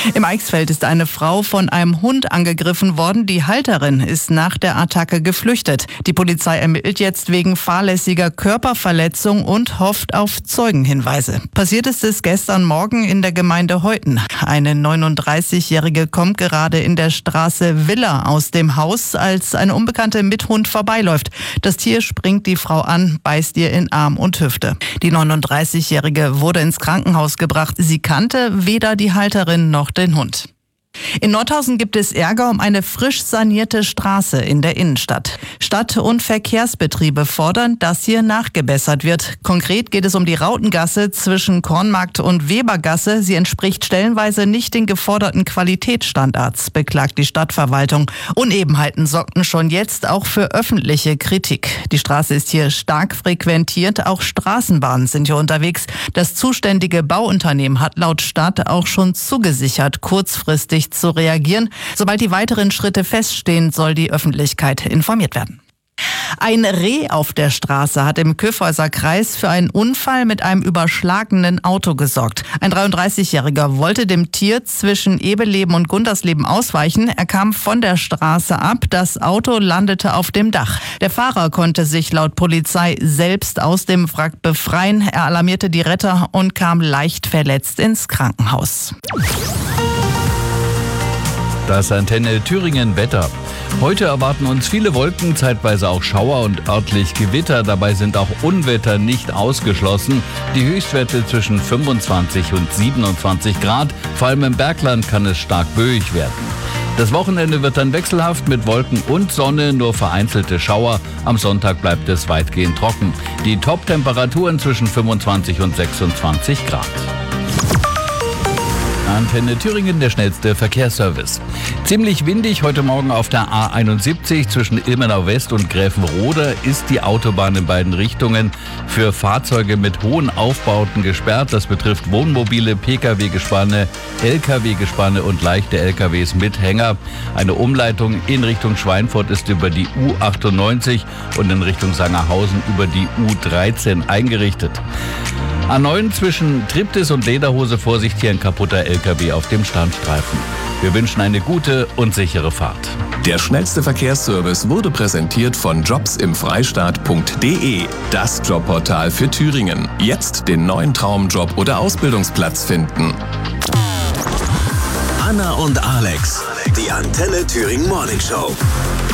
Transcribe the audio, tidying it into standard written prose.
Im Eichsfeld ist eine Frau von einem Hund angegriffen worden. Die Halterin ist nach der Attacke geflüchtet. Die Polizei ermittelt jetzt wegen fahrlässiger Körperverletzung und hofft auf Zeugenhinweise. Passiert ist es gestern Morgen in der Gemeinde Heuten. Eine 39-Jährige kommt gerade in der Straße Villa aus dem Haus, als eine Unbekannte mit Hund vorbeiläuft. Das Tier springt die Frau an, beißt ihr in Arm und Hüfte. Die 39-Jährige wurde ins Krankenhaus gebracht. Sie kannte weder die Halterin noch den Hund. In Nordhausen gibt es Ärger um eine frisch sanierte Straße in der Innenstadt. Stadt- und Verkehrsbetriebe fordern, dass hier nachgebessert wird. Konkret geht es um die Rautengasse zwischen Kornmarkt und Webergasse. Sie entspricht stellenweise nicht den geforderten Qualitätsstandards, beklagt die Stadtverwaltung. Unebenheiten sorgten schon jetzt auch für öffentliche Kritik. Die Straße ist hier stark frequentiert, auch Straßenbahnen sind hier unterwegs. Das zuständige Bauunternehmen hat laut Stadt auch schon zugesichert, kurzfristig zu reagieren. Sobald die weiteren Schritte feststehen, soll die Öffentlichkeit informiert werden. Ein Reh auf der Straße hat im Kyffhäuser Kreis für einen Unfall mit einem überschlagenen Auto gesorgt. Ein 33-Jähriger wollte dem Tier zwischen Ebeleben und Gundersleben ausweichen. Er kam von der Straße ab. Das Auto landete auf dem Dach. Der Fahrer konnte sich laut Polizei selbst aus dem Wrack befreien. Er alarmierte die Retter und kam leicht verletzt ins Krankenhaus. Das Antenne Thüringen Wetter. Heute erwarten uns viele Wolken, zeitweise auch Schauer und örtlich Gewitter. Dabei sind auch Unwetter nicht ausgeschlossen. Die Höchstwerte zwischen 25 und 27 Grad. Vor allem im Bergland kann es stark böig werden. Das Wochenende wird dann wechselhaft mit Wolken und Sonne, nur vereinzelte Schauer. Am Sonntag bleibt es weitgehend trocken. Die Top-Temperaturen zwischen 25 und 26 Grad. Antenne Thüringen, der schnellste Verkehrsservice. Ziemlich windig heute Morgen auf der A71 zwischen Ilmenau West und Gräfenroda ist die Autobahn in beiden Richtungen für Fahrzeuge mit hohen Aufbauten gesperrt. Das betrifft Wohnmobile, Pkw-Gespanne, Lkw-Gespanne und leichte Lkws mit Hänger. Eine Umleitung in Richtung Schweinfurt ist über die U98 und in Richtung Sangerhausen über die U13 eingerichtet. A9 zwischen Triptis und Lederhose, Vorsicht, hier ein kaputter LKW auf dem Standstreifen. Wir wünschen eine gute und sichere Fahrt. Der schnellste Verkehrsservice wurde präsentiert von jobsimfreistaat.de, das Jobportal für Thüringen. Jetzt den neuen Traumjob oder Ausbildungsplatz finden. Anna und Alex, die Antenne Thüringen Morning Show.